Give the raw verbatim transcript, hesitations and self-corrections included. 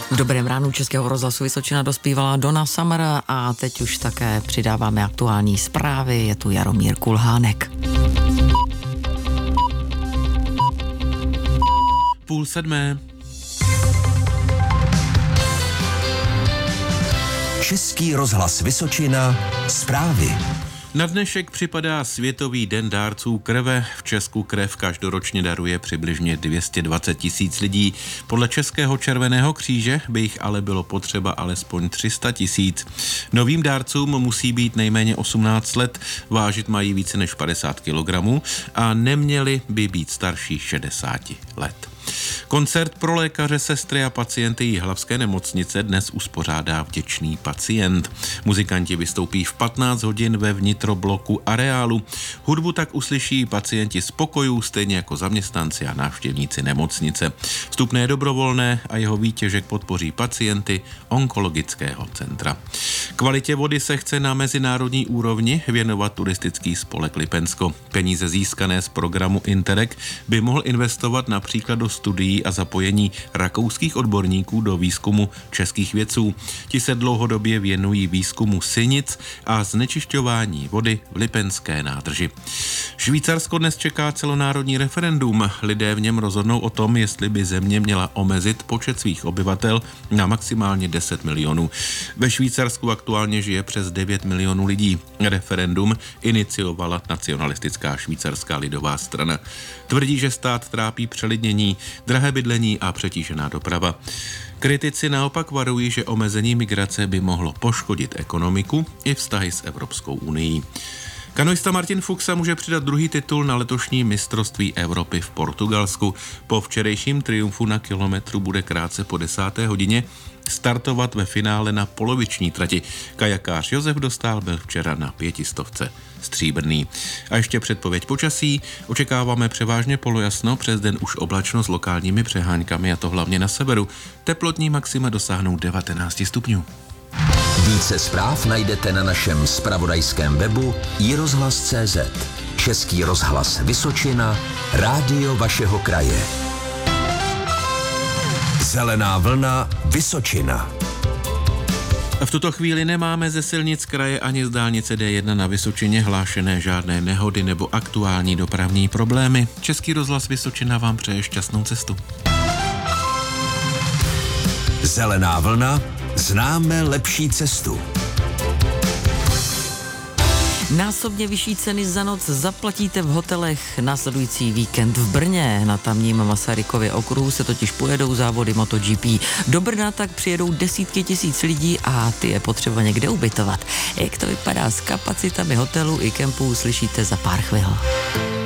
V dobrém ránu Českého rozhlasu Vysočina dospívala Donna Summer a teď už také přidáváme aktuální zprávy. Je tu Jaromír Kulhánek. Půl sedmé. Český rozhlas Vysočina, zprávy. Na dnešek připadá Světový den dárců krve. V Česku krev každoročně daruje přibližně dvě stě dvacet tisíc lidí. Podle Českého červeného kříže by jich ale bylo potřeba alespoň tři sta tisíc. Novým dárcům musí být nejméně osmnáct let, vážit mají více než padesát kilogramů a neměli by být starší šedesáti let. Koncert pro lékaře, sestry a pacienty Jihlavské nemocnice dnes uspořádá Vděčný pacient. Muzikanti vystoupí v patnáct hodin ve vnitrobloku areálu. Hudbu tak uslyší pacienti z pokojů, stejně jako zaměstnanci a návštěvníci nemocnice. Vstupné je dobrovolné a jeho výtěžek podpoří pacienty onkologického centra. Kvalitě vody se chce na mezinárodní úrovni věnovat turistický spolek Lipensko. Peníze získané z programu Interreg by mohl investovat například do studií a zapojení rakouských odborníků do výzkumu českých vědců. Ti se dlouhodobě věnují výzkumu sinic a znečišťování vody v lipenské nádrži. Švýcarsko dnes čeká celonárodní referendum. Lidé v něm rozhodnou o tom, jestli by země měla omezit počet svých obyvatel na maximálně deset milionů. Ve Švýcarsku aktuálně žije přes devět milionů lidí. Referendum iniciovala nacionalistická švýcarská lidová strana. Tvrdí, že stát trápí přelidnění, drahé bydlení a přetížená doprava. Kritici naopak varují, že omezení migrace by mohlo poškodit ekonomiku i vztahy s Evropskou unií. Kanoista Martin Fuxa může přidat druhý titul na letošní mistrovství Evropy v Portugalsku. Po včerejším triumfu na kilometru bude krátce po desáté hodině startovat ve finále na poloviční trati. Kajakář Josef Dostál byl včera na pětistovce stříbrný. A ještě předpověď počasí. Očekáváme převážně polojasno, přes den už oblačno s lokálními přeháňkami, a to hlavně na severu. Teplotní maxima dosáhnou devatenáct stupňů. Více zpráv najdete na našem zpravodajském webu i rozhlas tečka cé zet. Český rozhlas Vysočina, rádio vašeho kraje. Zelená vlna Vysočina. V tuto chvíli nemáme ze silnic kraje ani z dálnice dé jedna na Vysočině hlášené žádné nehody nebo aktuální dopravní problémy. Český rozhlas Vysočina vám přeje šťastnou cestu. Zelená vlna, známe lepší cestu. Násobně vyšší ceny za noc zaplatíte v hotelech. Následující víkend v Brně na tamním Masarykově okruhu se totiž pojedou závody MotoGP. Do Brna tak přijedou desítky tisíc lidí a ty je potřeba někde ubytovat. Jak to vypadá s kapacitami hotelů i kempů, slyšíte za pár chvil.